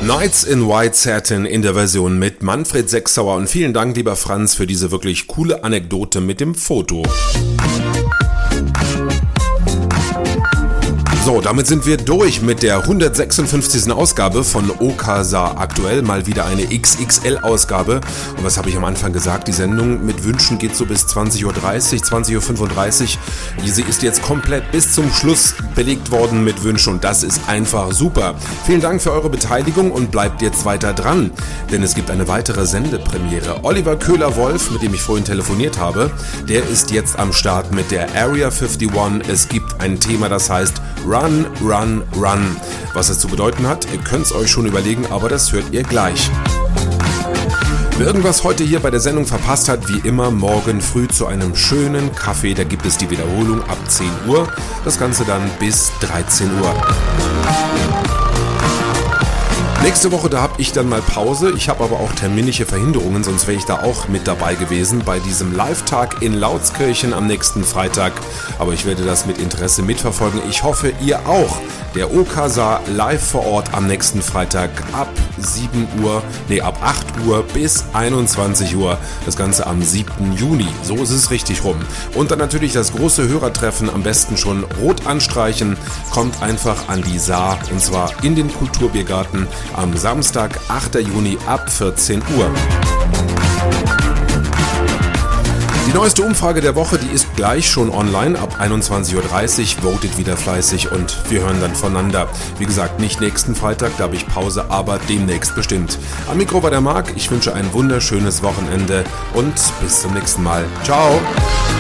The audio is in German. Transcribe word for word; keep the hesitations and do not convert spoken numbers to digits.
Nights in White Satin in der Version mit Manfred Sechsauer und vielen Dank, lieber Franz, für diese wirklich coole Anekdote mit dem Foto. So, damit sind wir durch mit der hundertsechsundfünfzigsten Ausgabe von Okasa aktuell, mal wieder eine X X L-Ausgabe. Und was habe ich am Anfang gesagt? Die Sendung mit Wünschen geht so bis zwanzig Uhr dreißig, zwanzig Uhr fünfunddreißig. Sie ist jetzt komplett bis zum Schluss belegt worden mit Wünschen und das ist einfach super. Vielen Dank für eure Beteiligung und bleibt jetzt weiter dran, denn es gibt eine weitere Sendepremiere. Oliver Köhler-Wolf, mit dem ich vorhin telefoniert habe, der ist jetzt am Start mit der Area einundfünfzig. Es gibt ein Thema, das heißt Run, Run, Run. Was das zu bedeuten hat, ihr könnt es euch schon überlegen, aber das hört ihr gleich. Wer irgendwas heute hier bei der Sendung verpasst hat, wie immer morgen früh zu einem schönen Kaffee, da gibt es die Wiederholung ab zehn Uhr. Das Ganze dann bis dreizehn Uhr. Nächste Woche, da habe ich dann mal Pause. Ich habe aber auch terminliche Verhinderungen, sonst wäre ich da auch mit dabei gewesen bei diesem Live-Tag in Lautskirchen am nächsten Freitag. Aber ich werde das mit Interesse mitverfolgen. Ich hoffe, ihr auch. Der Okasa live vor Ort am nächsten Freitag ab sieben Uhr, nee, ab acht Uhr bis einundzwanzig Uhr. Das Ganze am siebten Juni. So ist es richtig rum. Und dann natürlich das große Hörertreffen, am besten schon rot anstreichen. Kommt einfach an die Saar und zwar in den Kulturbiergarten am Samstag, achter Juni ab vierzehn Uhr. Die neueste Umfrage der Woche, die ist gleich schon online ab einundzwanzig Uhr dreißig. Votet wieder fleißig und wir hören dann voneinander. Wie gesagt, nicht nächsten Freitag, da habe ich Pause, aber demnächst bestimmt. Am Mikro war der Marc. Ich wünsche ein wunderschönes Wochenende und bis zum nächsten Mal. Ciao!